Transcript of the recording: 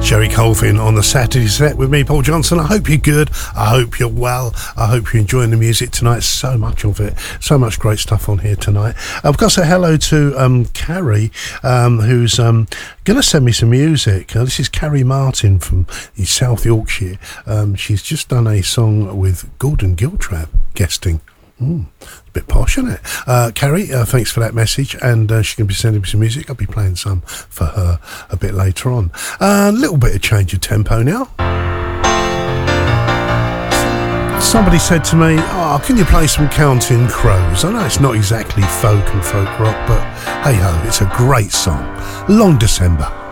Jerry Colvin on the Saturday set with me, Paul Johnson. I hope you're good. I hope you're well. I hope you're enjoying the music tonight. So much of it. So much great stuff on here tonight. I've got to say hello to Carrie, who's going to send me some music. This is Carrie Martin from South Yorkshire. She's just done a song with Gordon Giltrap guesting. A bit posh, isn't it? Carrie, thanks for that message, and she's going to be sending me some music. I'll be playing some for her a bit later on. A little bit of change of tempo now. Somebody said to me, can you play some Counting Crows? I know it's not exactly folk and folk rock, but hey ho, it's a great song. Long December.